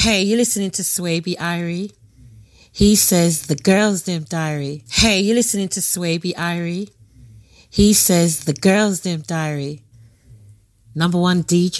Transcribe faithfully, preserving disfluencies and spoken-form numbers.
Hey, you're listening to Swaby Irie. He says the girls them diary. Hey, you're listening to Swaby Irie. He says the girls them diary. Number one D J.